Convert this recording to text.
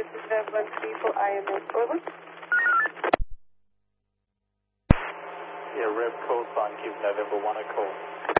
Rev 13 for IMS, over. Yeah, Rev call sign, give November 1 a call.